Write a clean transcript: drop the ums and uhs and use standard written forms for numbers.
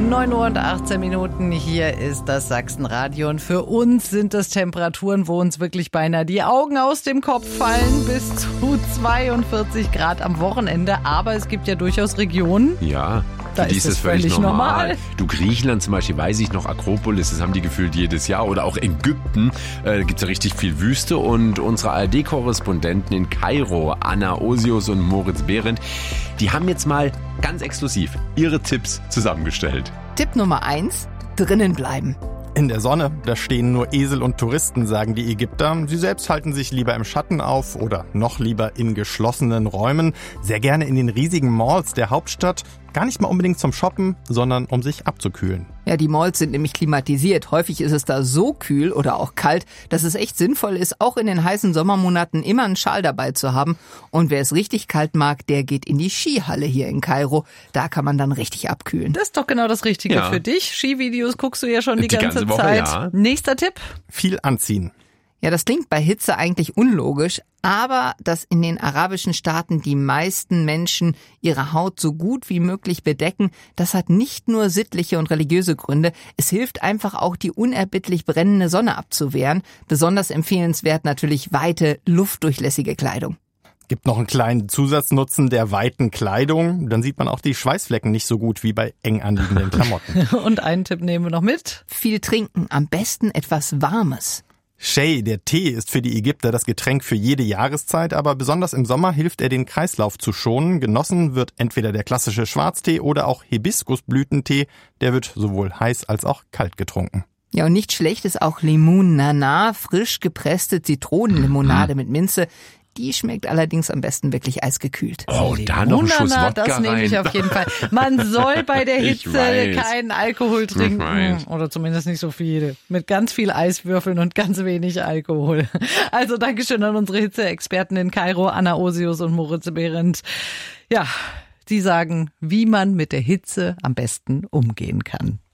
9:18 Hier ist das Sachsenradio und für uns sind es Temperaturen, wo uns wirklich beinahe die Augen aus dem Kopf fallen, bis zu 42 Grad am Wochenende. Aber es gibt ja durchaus Regionen, Ja, da für die ist es völlig normal. Du, Griechenland zum Beispiel, weiß ich noch, Akropolis, das haben die gefühlt jedes Jahr. Oder auch Ägypten, gibt es ja richtig viel Wüste. Und unsere ARD-Korrespondenten in Kairo, Anna Osius und Moritz Behrendt, die haben jetzt mal ganz exklusiv ihre Tipps zusammengestellt. Tipp Nummer 1, drinnen bleiben. In der Sonne, da stehen nur Esel und Touristen, sagen die Ägypter. Sie selbst halten sich lieber im Schatten auf oder noch lieber in geschlossenen Räumen. Sehr gerne in den riesigen Malls der Hauptstadt. Gar nicht mal unbedingt zum Shoppen, sondern um sich abzukühlen. Ja, die Malls sind nämlich klimatisiert. Häufig ist es da so kühl oder auch kalt, dass es echt sinnvoll ist, auch in den heißen Sommermonaten immer einen Schal dabei zu haben. Und wer es richtig kalt mag, der geht in die Skihalle hier in Kairo. Da kann man dann richtig abkühlen. Das ist doch genau das Richtige für dich. Skivideos guckst du ja schon die ganze Woche, Zeit. ja. Nächster Tipp? Viel anziehen. Ja, das klingt bei Hitze eigentlich unlogisch, aber dass in den arabischen Staaten die meisten Menschen ihre Haut so gut wie möglich bedecken, das hat nicht nur sittliche und religiöse Gründe. Es hilft einfach auch, die unerbittlich brennende Sonne abzuwehren. Besonders empfehlenswert natürlich weite, luftdurchlässige Kleidung. Gibt noch einen kleinen Zusatznutzen der weiten Kleidung. Dann sieht man auch die Schweißflecken nicht so gut wie bei eng anliegenden Klamotten. Und einen Tipp nehmen wir noch mit. Viel trinken, am besten etwas Warmes. Shay, der Tee, ist für die Ägypter das Getränk für jede Jahreszeit, aber besonders im Sommer hilft er, den Kreislauf zu schonen. Genossen wird entweder der klassische Schwarztee oder auch Hibiskusblütentee. Der wird sowohl heiß als auch kalt getrunken. Ja, und nicht schlecht ist auch Limun Nana, frisch gepresste Zitronenlimonade mit Minze. Die schmeckt allerdings am besten wirklich eisgekühlt. Oh, da noch ein Schuss Wodka das nehme ich rein. auf jeden Fall. Man soll bei der Ich Hitze weiß. keinen Alkohol trinken. weiß. Oder zumindest nicht so viel. Mit ganz viel Eiswürfeln und ganz wenig Alkohol. Also Dankeschön an unsere Hitze-Experten in Kairo, Anna Osius und Moritz Behrendt. Ja, die sagen, wie man mit der Hitze am besten umgehen kann.